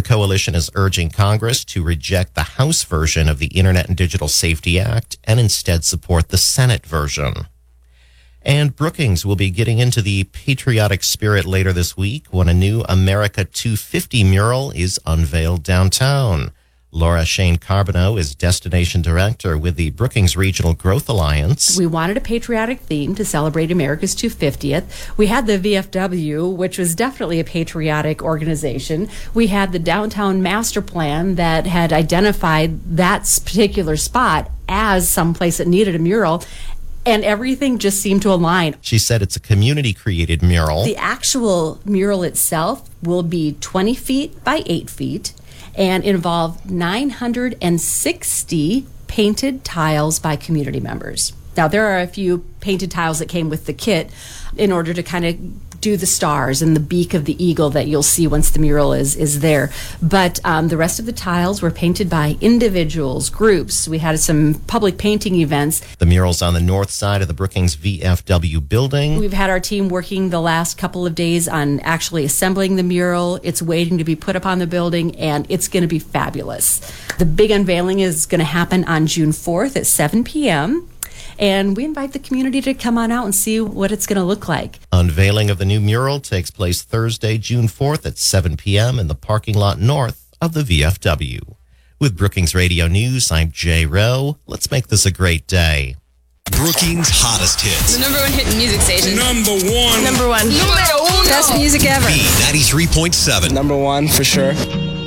coalition is urging Congress to reject the House version of the Internet and Digital Safety Act and instead support the Senate version. And Brookings will be getting into the patriotic spirit later this week when a new America 250 mural is unveiled downtown. Laura Shane Carbonneau is Destination Director with the Brookings Regional Growth Alliance. We wanted a patriotic theme to celebrate America's 250th. We had the VFW, which was definitely a patriotic organization. We had the Downtown Master Plan that had identified that particular spot as someplace that needed a mural. And everything just seemed to align. She said it's a community-created mural. The actual mural itself will be 20 feet by 8 feet and involve 960 painted tiles by community members. Now, there are a few painted tiles that came with the kit in order to kind of do the stars and the beak of the eagle that you'll see once the mural is there. But the rest of the tiles were painted by individuals, groups. We had some public painting events. The mural's on the north side of the Brookings VFW building. We've had our team working the last couple of days on actually assembling the mural. It's waiting to be put up on the building, and it's going to be fabulous. The big unveiling is going to happen on June 4th at 7 p.m., and we invite the community to come on out and see what it's going to look like. Unveiling of the new mural takes place Thursday, June 4th at 7 p.m. in the parking lot north of the VFW. With Brookings Radio News, I'm Jay Rowe. Let's make this a great day. Brookings' hottest hits. The number one hit music station. Number one. Number one. Numero uno. Best music ever. B93.7. Number one for sure.